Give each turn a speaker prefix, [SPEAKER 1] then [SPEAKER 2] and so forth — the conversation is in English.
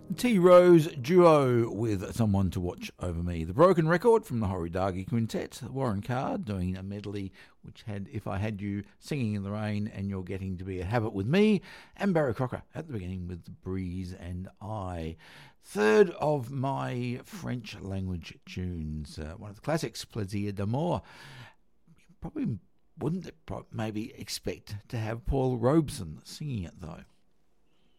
[SPEAKER 1] T-Rose Duo with Someone to Watch Over Me. The Broken Record from the Horidagi Quintet. Warren Card doing a medley which had If I Had You, Singing in the Rain, and You're Getting to Be a Habit with Me. And Barry Crocker at the beginning with The Breeze and I. Third of my French language tunes. One of the classics, Plaisir d'amour. You probably wouldn't maybe expect to have Paul Robeson singing it though.